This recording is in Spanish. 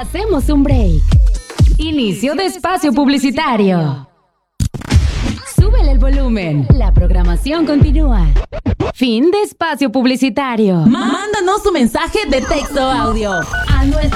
Hacemos un break. Inicio de espacio publicitario. Súbele el volumen. La programación continúa. Fin de espacio publicitario. Mándanos tu mensaje de texto audio a nuestro